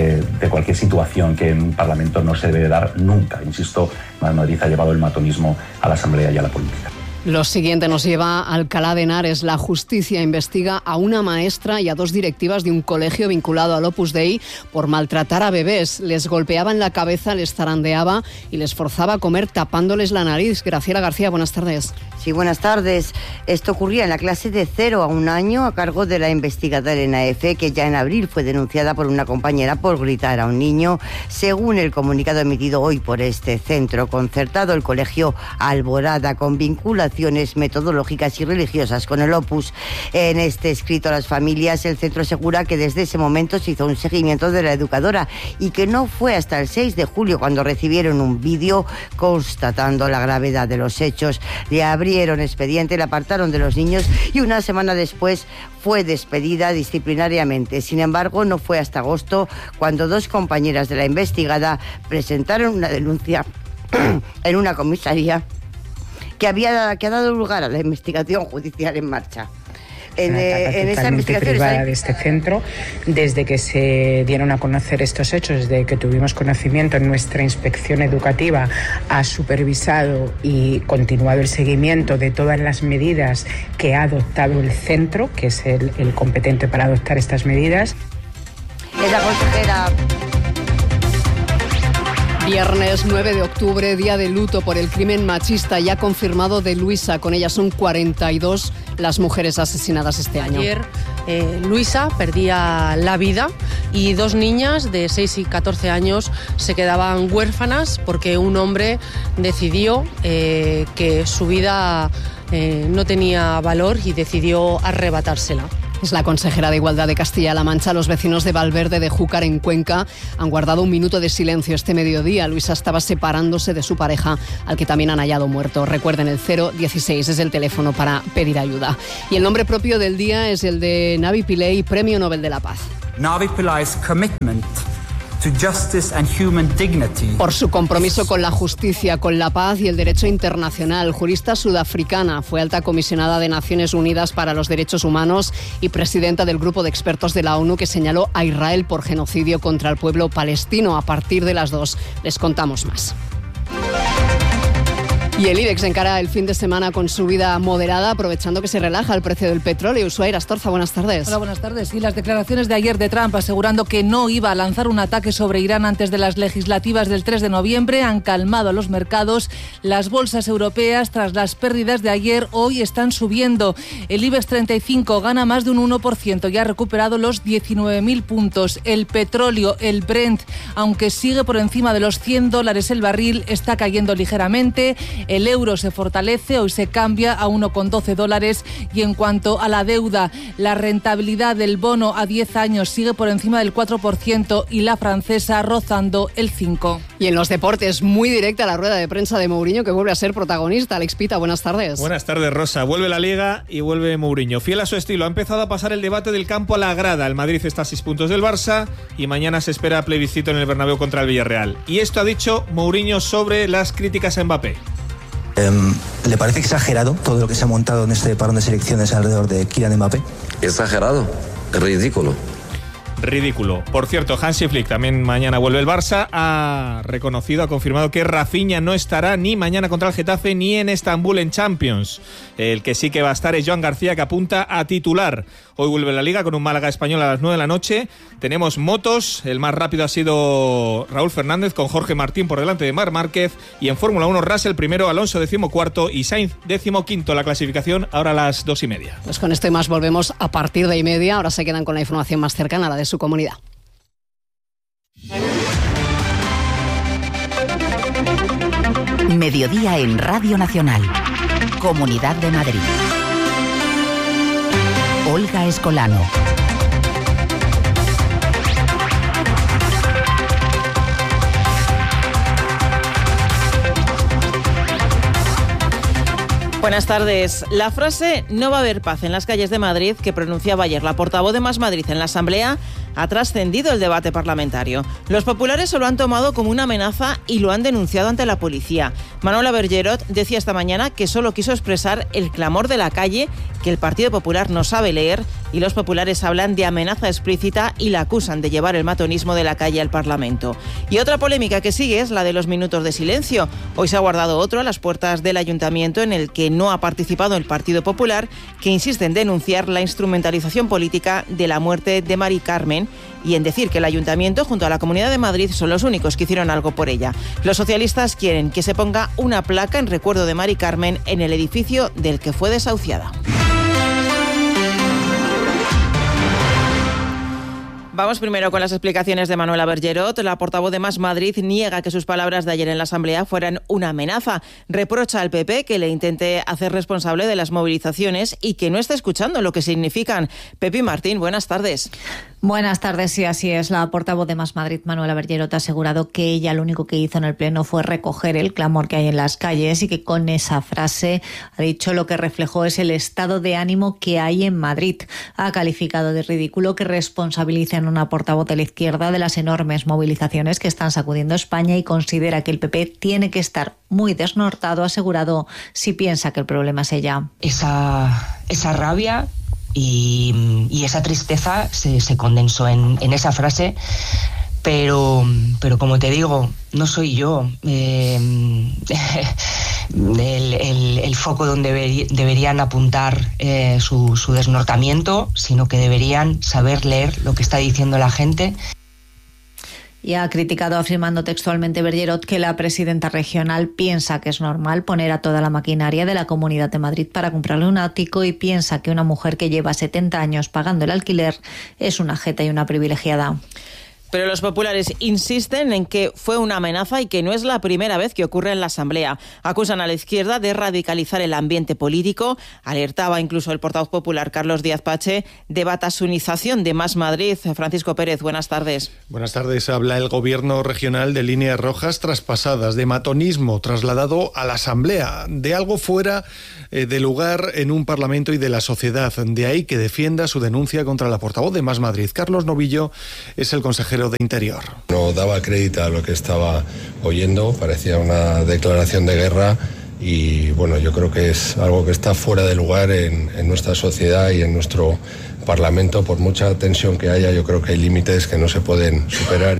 situación que en un parlamento no se debe dar nunca. Insisto, Madrid ha llevado el matonismo a la Asamblea y a la política. Lo siguiente nos lleva a Alcalá de Henares. La justicia investiga a una maestra y a 2 directivas de un colegio vinculado al Opus Dei por maltratar a bebés. Les golpeaba en la cabeza, les zarandeaba y les forzaba a comer tapándoles la nariz. Graciela García, buenas tardes. Sí, buenas tardes. Esto ocurría en la clase de 0 a 1 año a cargo de la investigadora Elena F., que ya en abril fue denunciada por una compañera por gritar a un niño. Según el comunicado emitido hoy por este centro concertado, el colegio Alborada, con vinculaciones metodológicas y religiosas con el Opus. En este escrito a las familias, el centro asegura que desde ese momento se hizo un seguimiento de la educadora y que no fue hasta el 6 de julio cuando recibieron un vídeo constatando la gravedad de los hechos. Le abrieron expediente, le apartaron de los niños y una semana después fue despedida disciplinariamente. Sin embargo, no fue hasta agosto cuando 2 compañeras de la investigada presentaron una denuncia en una comisaría que ha dado lugar a la investigación judicial en marcha. En esa investigación privada de este centro, desde que se dieron a conocer estos hechos, desde que tuvimos conocimiento en nuestra inspección educativa, ha supervisado y continuado el seguimiento de todas las medidas que ha adoptado el centro, que es el competente para adoptar estas medidas. Es la consejera. Viernes 9 de octubre, día de luto por el crimen machista ya confirmado de Luisa. Con ella son 42 las mujeres asesinadas este año. Ayer Luisa perdía la vida y 2 niñas de 6 y 14 años se quedaban huérfanas porque un hombre decidió que su vida no tenía valor y decidió arrebatársela. Es la consejera de Igualdad de Castilla-La Mancha. Los vecinos de Valverde de Júcar, en Cuenca, han guardado un minuto de silencio este mediodía. Luisa estaba separándose de su pareja, al que también han hallado muerto. Recuerden, el 016 es el teléfono para pedir ayuda. Y el nombre propio del día es el de Navi Pillay, Premio Nobel de la Paz. Navi Pillay's commitment to justice and human dignity. Por su compromiso con la justicia, con la paz y el derecho internacional. Jurista sudafricana, fue alta comisionada de Naciones Unidas para los Derechos Humanos y presidenta del grupo de expertos de la ONU que señaló a Israel por genocidio contra el pueblo palestino. A partir de las 2 les contamos más. Y el IBEX encara el fin de semana con subida moderada, aprovechando que se relaja el precio del petróleo. Ushuaia Astorza, buenas tardes. Hola, buenas tardes. Y las declaraciones de ayer de Trump asegurando que no iba a lanzar un ataque sobre Irán antes de las legislativas del 3 de noviembre han calmado a los mercados. Las bolsas europeas, tras las pérdidas de ayer, hoy están subiendo. El IBEX 35 gana más de un 1% y ha recuperado los 19.000 puntos. El petróleo, el Brent, aunque sigue por encima de los $100 el barril, está cayendo ligeramente. El euro se fortalece, hoy se cambia a $1,12 y en cuanto a la deuda, la rentabilidad del bono a 10 años sigue por encima del 4% y la francesa rozando el 5%. Y en los deportes, muy directa la rueda de prensa de Mourinho, que vuelve a ser protagonista. Alex Pita, buenas tardes. Buenas tardes, Rosa. Vuelve la Liga y vuelve Mourinho. Fiel a su estilo, ha empezado a pasar el debate del campo a la grada. El Madrid está a 6 puntos del Barça y mañana se espera plebiscito en el Bernabéu contra el Villarreal. Y esto ha dicho Mourinho sobre las críticas a Mbappé. ¿Le parece exagerado todo lo que se ha montado en este parón de selecciones alrededor de Kylian Mbappé? Exagerado, ridículo. ridículo. Por cierto, Hansi Flick, también mañana vuelve el Barça, ha confirmado que Rafinha no estará ni mañana contra el Getafe ni en Estambul en Champions. El que sí que va a estar es Joan García, que apunta a titular. Hoy vuelve la Liga con un Málaga Español a las 9 de la noche. Tenemos motos, el más rápido ha sido Raúl Fernández con Jorge Martín por delante de Marc Márquez, y en Fórmula 1 Russell primero, Alonso 14º y Sainz 15º la clasificación, ahora a las 2:30. Pues con esto y más volvemos a partir de 1:30. Ahora se quedan con la información más cercana a la de su comunidad. Mediodía en Radio Nacional, Comunidad de Madrid. Olga Escolano. Buenas tardes. La frase "no va a haber paz en las calles de Madrid", que pronunciaba ayer la portavoz de Más Madrid en la Asamblea, ha trascendido el debate parlamentario. Los populares se lo han tomado como una amenaza y lo han denunciado ante la policía. Manuela Bergerot decía esta mañana que solo quiso expresar el clamor de la calle, que el Partido Popular no sabe leer, y los populares hablan de amenaza explícita y la acusan de llevar el matonismo de la calle al Parlamento. Y otra polémica que sigue es la de los minutos de silencio. Hoy se ha guardado otro a las puertas del Ayuntamiento, en el que no ha participado el Partido Popular, que insiste en denunciar la instrumentalización política de la muerte de Mari Carmen y en decir que el Ayuntamiento junto a la Comunidad de Madrid son los únicos que hicieron algo por ella. Los socialistas quieren que se ponga una placa en recuerdo de Mari Carmen en el edificio del que fue desahuciada. Vamos primero con las explicaciones de Manuela Bergerot. La portavoz de Más Madrid niega que sus palabras de ayer en la Asamblea fueran una amenaza. Reprocha al PP que le intente hacer responsable de las movilizaciones y que no está escuchando lo que significan. Pepi Martín, buenas tardes. Buenas tardes, sí, así es. La portavoz de Más Madrid, Manuela Bergerot, ha asegurado que ella lo único que hizo en el Pleno fue recoger el clamor que hay en las calles y que con esa frase, ha dicho, lo que reflejó es el estado de ánimo que hay en Madrid. Ha calificado de ridículo que responsabilicen una portavoz de la izquierda de las enormes movilizaciones que están sacudiendo España y considera que el PP tiene que estar muy desnortado, ha asegurado, si piensa que el problema es ella. Esa rabia y esa tristeza se condensó en esa frase, pero como te digo, no soy yo el foco donde deberían apuntar su desnortamiento, sino que deberían saber leer lo que está diciendo la gente. Y ha criticado, afirmando textualmente Bergerot, que la presidenta regional piensa que es normal poner a toda la maquinaria de la Comunidad de Madrid para comprarle un ático y piensa que una mujer que lleva 70 años pagando el alquiler es una jeta y una privilegiada. Pero los populares insisten en que fue una amenaza y que no es la primera vez que ocurre en la Asamblea. Acusan a la izquierda de radicalizar el ambiente político. Alertaba incluso el portavoz popular Carlos Díaz Pache de batasunización de Más Madrid. Francisco Pérez, buenas tardes. Buenas tardes. Habla el gobierno regional de líneas rojas traspasadas, de matonismo trasladado a la Asamblea, de algo fuera de lugar en un Parlamento y de la sociedad. De ahí que defienda su denuncia contra la portavoz de Más Madrid. Carlos Novillo es el consejero de Interior. No daba crédito a lo que estaba oyendo, parecía una declaración de guerra y bueno, yo creo que es algo que está fuera de lugar en nuestra sociedad y en nuestro Parlamento. Por mucha tensión que haya, yo creo que hay límites que no se pueden superar.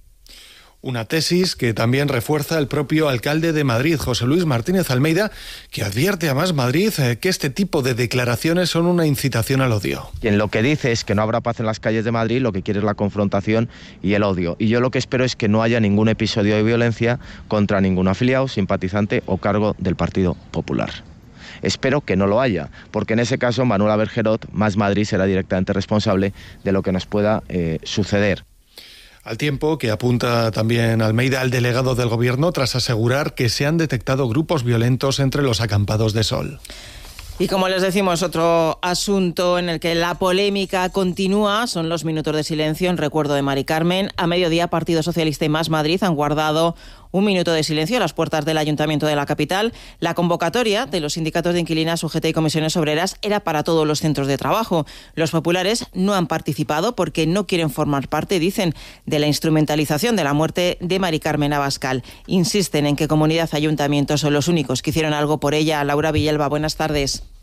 Una tesis que también refuerza el propio alcalde de Madrid, José Luis Martínez Almeida, que advierte a Más Madrid que este tipo de declaraciones son una incitación al odio. Quien lo que dice es que no habrá paz en las calles de Madrid, lo que quiere es la confrontación y el odio. Y yo lo que espero es que no haya ningún episodio de violencia contra ningún afiliado, simpatizante o cargo del Partido Popular. Espero que no lo haya, porque en ese caso Manuela Bergerot, Más Madrid, será directamente responsable de lo que nos pueda suceder. Al tiempo que apunta también Almeida al delegado del gobierno tras asegurar que se han detectado grupos violentos entre los acampados de sol. Y como les decimos, otro asunto en el que la polémica continúa son los minutos de silencio en recuerdo de Mari Carmen. A mediodía, Partido Socialista y Más Madrid han guardado un minuto de silencio a las puertas del Ayuntamiento de la capital. La convocatoria de los sindicatos de inquilinas, UGT y comisiones obreras era para todos los centros de trabajo. Los populares no han participado porque no quieren formar parte, dicen, de la instrumentalización de la muerte de Mari Carmen Abascal. Insisten en que comunidad y ayuntamiento son los únicos que hicieron algo por ella. Laura Villalba, buenas tardes.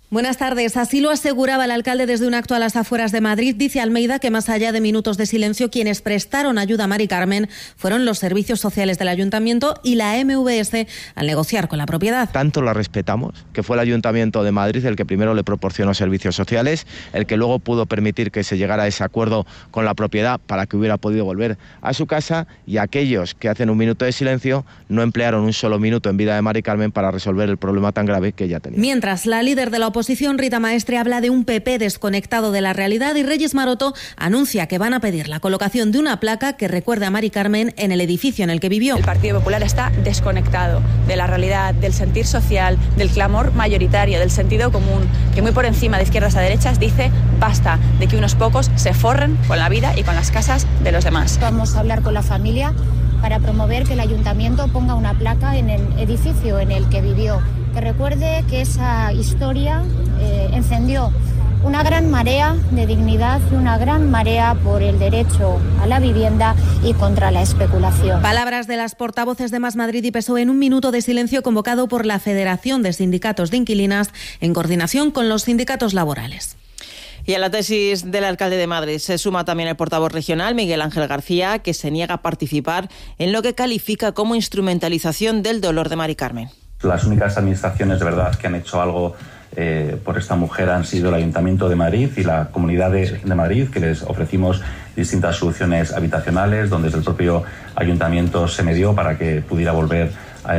Buenas tardes. Así lo aseguraba el alcalde desde un acto a las afueras de Madrid. Dice Almeida que más allá de minutos de silencio, quienes prestaron ayuda a Mari Carmen fueron los servicios sociales del ayuntamiento y la MVS al negociar con la propiedad. Tanto la respetamos, que fue el Ayuntamiento de Madrid el que primero le proporcionó servicios sociales, el que luego pudo permitir que se llegara a ese acuerdo con la propiedad para que hubiera podido volver a su casa, y aquellos que hacen un minuto de silencio no emplearon un solo minuto en vida de Mari Carmen para resolver el problema tan grave que ella tenía. Mientras, la líder de la oposición, Rita Maestre, habla de un PP desconectado de la realidad, y Reyes Maroto anuncia que van a pedir la colocación de una placa que recuerde a Mari Carmen en el edificio en el que vivió. El Partido Popular está desconectado de la realidad, del sentir social, del clamor mayoritario, del sentido común, que muy por encima de izquierdas a derechas dice basta de que unos pocos se forren con la vida y con las casas de los demás. Vamos a hablar con la familia para promover que el ayuntamiento ponga una placa en el edificio en el que vivió, que recuerde que esa historia encendió una gran marea de dignidad y una gran marea por el derecho a la vivienda y contra la especulación. Palabras de las portavoces de Más Madrid y PSOE en un minuto de silencio convocado por la Federación de Sindicatos de Inquilinas en coordinación con los sindicatos laborales. Y a la tesis del alcalde de Madrid se suma también el portavoz regional, Miguel Ángel García, que se niega a participar en lo que califica como instrumentalización del dolor de Mari Carmen. Las únicas administraciones de verdad que han hecho algo por esta mujer han sido el Ayuntamiento de Madrid y la Comunidad de Madrid, que les ofrecimos distintas soluciones habitacionales, donde desde el propio Ayuntamiento se medió para que pudiera volver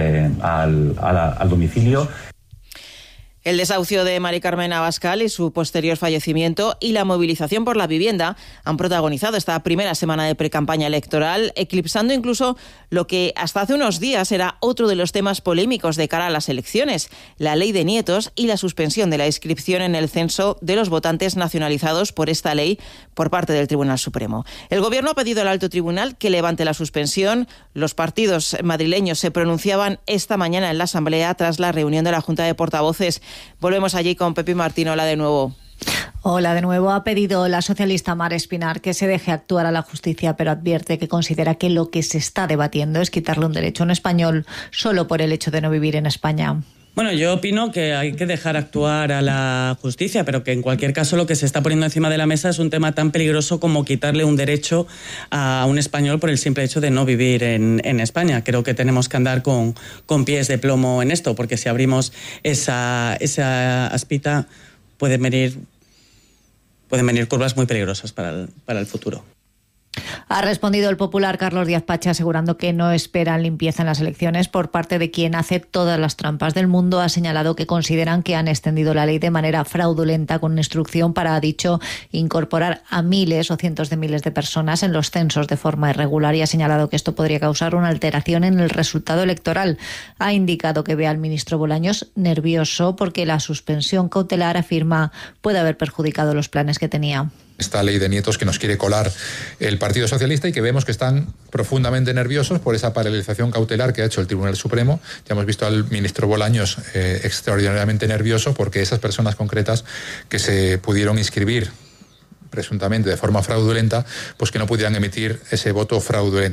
al domicilio. El desahucio de Mari Carmen Abascal y su posterior fallecimiento y la movilización por la vivienda han protagonizado esta primera semana de precampaña electoral, eclipsando incluso lo que hasta hace unos días era otro de los temas polémicos de cara a las elecciones, la ley de nietos y la suspensión de la inscripción en el censo de los votantes nacionalizados por esta ley por parte del Tribunal Supremo. El Gobierno ha pedido al Alto Tribunal que levante la suspensión. Los partidos madrileños se pronunciaban esta mañana en la Asamblea tras la reunión de la Junta de Portavoces. Volvemos allí con Pepi Martín. Hola de nuevo. Hola de nuevo. Ha pedido la socialista Mar Espinar que se deje actuar a la justicia, pero advierte que considera que lo que se está debatiendo es quitarle un derecho a un español solo por el hecho de no vivir en España. Bueno, yo opino que hay que dejar actuar a la justicia, pero que en cualquier caso lo que se está poniendo encima de la mesa es un tema tan peligroso como quitarle un derecho a un español por el simple hecho de no vivir en España. Creo que tenemos que andar con pies de plomo en esto, porque si abrimos esa aspita pueden venir curvas muy peligrosas para el futuro. Ha respondido el popular Carlos Díaz Pache asegurando que no esperan limpieza en las elecciones por parte de quien hace todas las trampas del mundo. Ha señalado que consideran que han extendido la ley de manera fraudulenta con instrucción para, ha dicho, incorporar a miles o cientos de miles de personas en los censos de forma irregular, y ha señalado que esto podría causar una alteración en el resultado electoral. Ha indicado que ve al ministro Bolaños nervioso porque la suspensión cautelar, afirma, puede haber perjudicado los planes que tenía. Esta ley de nietos que nos quiere colar el Partido Socialista y que vemos que están profundamente nerviosos por esa paralización cautelar que ha hecho el Tribunal Supremo. Ya hemos visto al ministro Bolaños extraordinariamente nervioso porque esas personas concretas que se pudieron inscribir presuntamente de forma fraudulenta, pues que no pudieran emitir ese voto fraudulento.